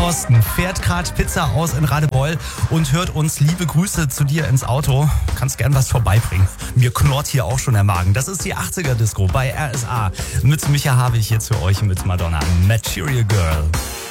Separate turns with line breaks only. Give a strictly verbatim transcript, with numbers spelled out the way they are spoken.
Thorsten fährt gerade Pizza aus in Radebeul und hört uns. Liebe Grüße zu dir ins Auto. Kannst gern was vorbeibringen. Mir knurrt hier auch schon der Magen. Das ist die achtziger-Disco bei R S A mit Micha Havig jetzt für euch mit Madonna. Material Girl.